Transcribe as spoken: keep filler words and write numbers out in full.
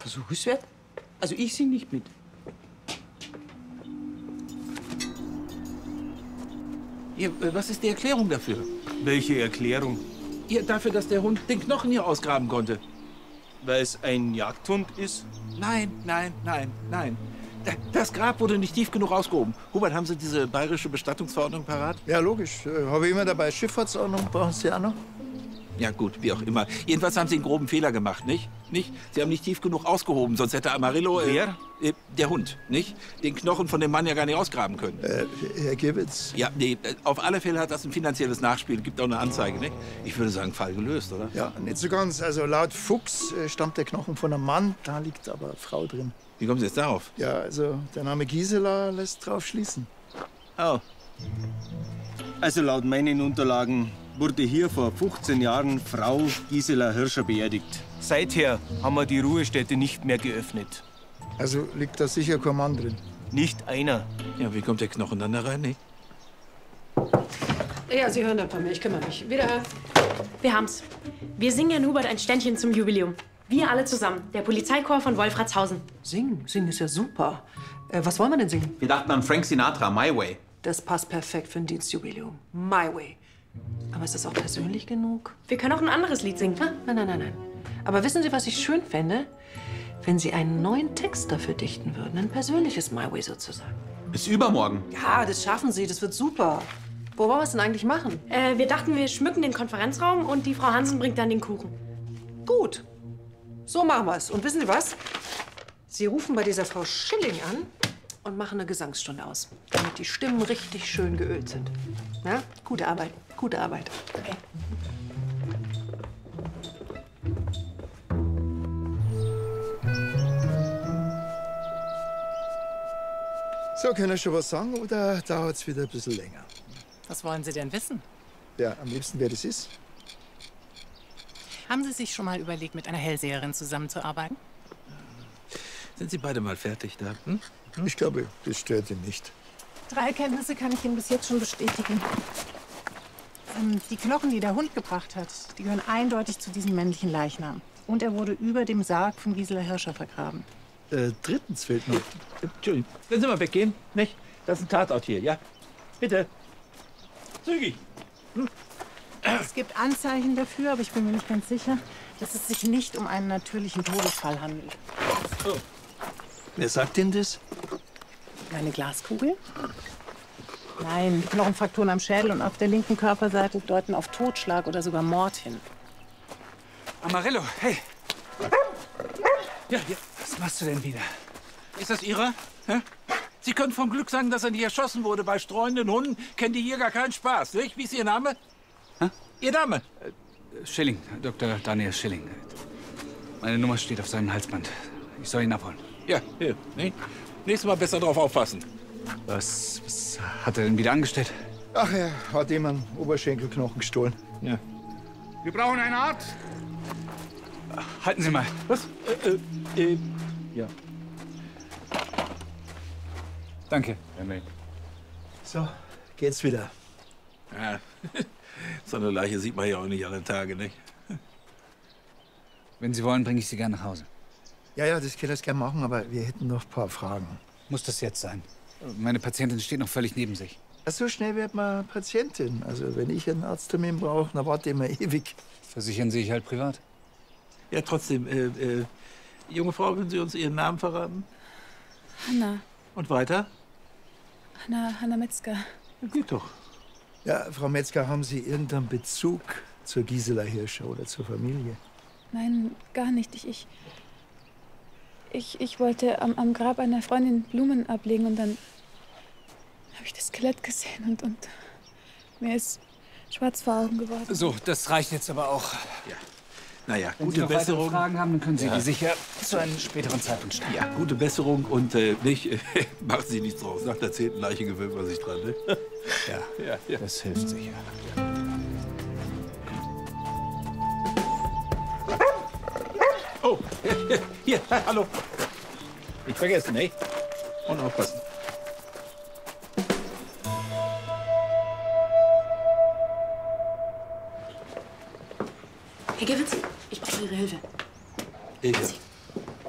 Besuchswert? Also ich singe nicht mit. Ja, was ist die Erklärung dafür? Welche Erklärung? Ja, dafür, dass der Hund den Knochen hier ausgraben konnte. Weil es ein Jagdhund ist? Nein, nein, nein, nein. Das Grab wurde nicht tief genug ausgehoben. Hubert, haben Sie diese bayerische Bestattungsverordnung parat? Ja, logisch. Äh, Habe ich immer dabei. Schifffahrtsordnung brauchen Sie auch noch? Ja gut, wie auch immer. Jedenfalls haben Sie einen groben Fehler gemacht, nicht? Nicht? Sie haben nicht tief genug ausgehoben, sonst hätte Amarillo... Äh, Wer? Äh, der Hund, nicht? Den Knochen von dem Mann ja gar nicht ausgraben können. Äh, Herr Gibbets. Ja, nee, auf alle Fälle hat das ein finanzielles Nachspiel. Gibt auch eine Anzeige, nicht? Ich würde sagen, Fall gelöst, oder? Ja, nicht so ganz. Also laut Fuchs äh, stammt der Knochen von einem Mann, da liegt aber eine Frau drin. Wie kommen Sie jetzt darauf? Ja, also der Name Gisela lässt drauf schließen. Oh. Also laut meinen Unterlagen wurde hier vor fünfzehn Jahren Frau Gisela Hirscher beerdigt. Seither haben wir die Ruhestätte nicht mehr geöffnet. Also liegt da sicher kein Mann drin. Nicht einer. Ja, wie kommt der Knochen dann da rein, nicht? Ja, Sie hören dann von mir. Ich kümmere mich. Wiederhören. Wir haben's. Wir singen Herrn Hubert ein Ständchen zum Jubiläum. Wir alle zusammen. Der Polizeichor von Wolfratshausen. Singen? Singen ist ja super. Äh, was wollen wir denn singen? Wir dachten an Frank Sinatra, My Way. Das passt perfekt für ein Dienstjubiläum. My Way. Aber ist das auch persönlich genug? Wir können auch ein anderes Lied singen. Ah, nein, nein, nein, nein. Aber wissen Sie, was ich schön fände? Wenn Sie einen neuen Text dafür dichten würden. Ein persönliches My Way sozusagen. Bis übermorgen. Ja, das schaffen Sie. Das wird super. Wo wollen wir es denn eigentlich machen? Äh, wir dachten, wir schmücken den Konferenzraum und die Frau Hansen bringt dann den Kuchen. Gut. So machen wir es. Und wissen Sie was? Sie rufen bei dieser Frau Schilling an und machen eine Gesangsstunde aus, damit die Stimmen richtig schön geölt sind. Ja? Gute Arbeit. Gute Arbeit. Okay. So, können wir schon was sagen oder dauert es wieder ein bisschen länger? Was wollen Sie denn wissen? Ja, am liebsten, wer das ist. Haben Sie sich schon mal überlegt, mit einer Hellseherin zusammenzuarbeiten? Sind Sie beide mal fertig da? Hm? Hm? Ich glaube, das stört ihn nicht. Drei Erkenntnisse kann ich Ihnen bis jetzt schon bestätigen. Ähm, die Knochen, die der Hund gebracht hat, die gehören eindeutig zu diesem männlichen Leichnam. Und er wurde über dem Sarg von Gisela Hirscher vergraben. Äh, drittens fehlt noch. Entschuldigung, können Sie mal weggehen? Nicht? Das ist ein Tatort hier, ja? Bitte. Zügig. Hm? Es gibt Anzeichen dafür, aber ich bin mir nicht ganz sicher, dass es sich nicht um einen natürlichen Todesfall handelt. Oh. Wer sagt Ihnen das? Eine Glaskugel? Nein, die Knochenfrakturen am Schädel und auf der linken Körperseite deuten auf Totschlag oder sogar Mord hin. Amarillo, hey. Ja, ja. Was machst du denn wieder? Ist das Ihrer? Hä? Sie können vom Glück sagen, dass er nicht erschossen wurde. Bei streunenden Hunden kennen die hier gar keinen Spaß, nicht? Wie ist Ihr Name? Hä? Ihr Name? Äh, Schilling, Doktor Daniel Schilling. Meine Nummer steht auf seinem Halsband. Ich soll ihn abholen. Ja, hier. Nee? Nächstes Mal besser drauf aufpassen. Was, was hat er denn wieder angestellt? Ach, er hat jemand Oberschenkelknochen gestohlen. Ja. Wir brauchen einen Arzt. Halten Sie mal. Was? Äh, äh, äh, ja. Danke. So, geht's wieder. Ja. So eine Leiche sieht man ja auch nicht alle Tage, nicht? Wenn Sie wollen, bringe ich Sie gerne nach Hause. Ja, ja, das kann ich gerne machen, aber wir hätten noch ein paar Fragen. Muss das jetzt sein? Meine Patientin steht noch völlig neben sich. So schnell wird man Patientin. Also wenn ich einen Arzttermin brauche, dann warte ich immer ewig. Versichern Sie sich halt privat. Ja, trotzdem, äh, äh, junge Frau, würden Sie uns Ihren Namen verraten? Hanna. Und weiter? Hanna, Hanna Metzger. Geht doch. Ja, Frau Metzger, haben Sie irgendeinen Bezug zur Gisela Hirscher oder zur Familie? Nein, gar nicht. Ich, ich, ich, ich wollte am, am Grab einer Freundin Blumen ablegen und dann habe ich das Skelett gesehen und, und mir ist schwarz vor Augen geworden. So, das reicht jetzt aber auch. Ja. Naja, Wenn gute Sie noch weitere Besserung. Fragen haben, dann können Sie Ja. die sicher zu einem späteren Zeitpunkt stellen. Ja, gute Besserung und äh, nicht, machen Sie nichts draus. Nach der zehnten Leiche gewöhnt man sich dran, ne? Ja, Ja, ja. das hilft sicher. Oh, hier, hallo. Nicht vergessen, ne? Und aufpassen. Herr Gewitz, ich brauche Ihre Hilfe. Ich hab